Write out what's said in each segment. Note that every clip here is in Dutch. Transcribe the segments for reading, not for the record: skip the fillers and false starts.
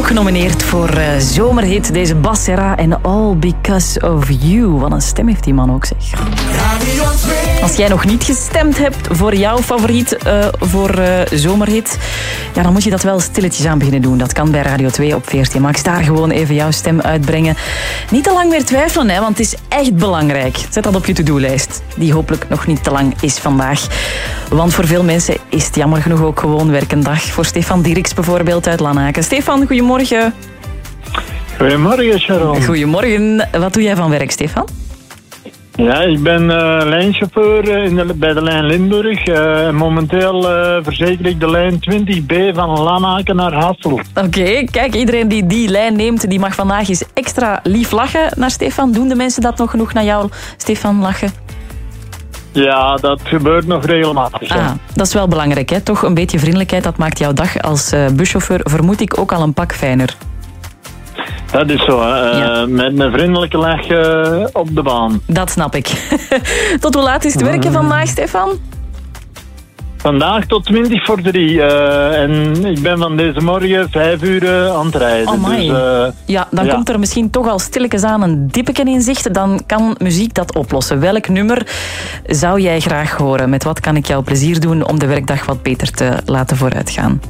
genomineerd voor zomerhit. Deze Bas Serra en All Because of You. Wat een stem heeft die man ook, zeg. Als jij nog niet gestemd hebt voor jouw favoriet voor zomerhit, ja, dan moet je dat wel stilletjes aan beginnen doen. Dat kan bij Radio 2 op 14 Max. Daar gewoon even jouw stem uitbrengen. Niet te lang meer twijfelen, hè, want het is echt belangrijk. Zet dat op je to-do-lijst, die hopelijk nog niet te lang is vandaag. Want voor veel mensen is het jammer genoeg ook gewoon werkendag. Voor Stefan Dierks bijvoorbeeld uit Lanaken. Stefan, goedemorgen. Goedemorgen, Sharon. Goedemorgen. Wat doe jij van werk, Stefan? Ja, ik ben lijnchauffeur bij de lijn Limburg. Momenteel verzeker ik de lijn 20B van Lanaken naar Hassel. Oké, kijk, iedereen die die lijn neemt, die mag vandaag eens extra lief lachen naar Stefan. Doen de mensen dat nog genoeg naar jou, Stefan, lachen? Ja, dat gebeurt nog regelmatig. Ah, dat is wel belangrijk, hè? Toch een beetje vriendelijkheid, dat maakt jouw dag als buschauffeur, vermoed ik, ook al een pak fijner. Dat is zo, ja. Met een vriendelijke lach op de baan. Dat snap ik. Tot hoe laat is het werken vandaag, Stefan? Vandaag tot 3:20. En ik ben van deze morgen 5 uur aan het rijden. Oh my. Dus, dan komt er misschien toch al stilletjes aan een dippetje in zicht. Dan kan muziek dat oplossen. Welk nummer zou jij graag horen? Met wat kan ik jou plezier doen om de werkdag wat beter te laten vooruitgaan?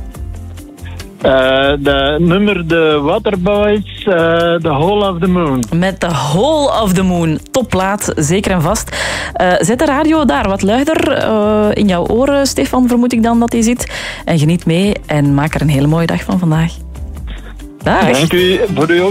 De nummer The Waterboys, The Whole of the Moon. Met The Whole of the Moon. Topplaat, zeker en vast. Zet de radio daar wat luider in jouw oren, Stefan, vermoed ik dan dat hij zit. En geniet mee en maak er een hele mooie dag van vandaag. Dag. Dank u voor uw